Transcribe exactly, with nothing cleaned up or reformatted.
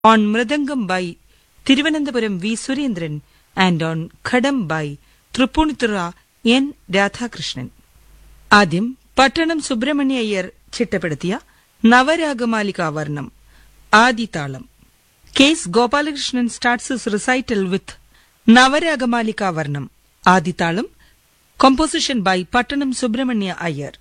on Mridangam by Thiruvananthapuram V. Surendran and on Khadam by Thrupunithura N. Radhakrishnan. ആദ്യം പട്ടണം സുബ്രഹ്മണ്യ അയ്യർ ചിട്ടപ്പെടുത്തിയ നവരാഗമാലിക വർണ്ണം ആദിതാളം. Case Gopalakrishnan starts his recital with Navaragamalika വർണ്ണം ആദിതാളം, composition by പട്ടണം സുബ്രഹ്മണ്യ അയ്യർ.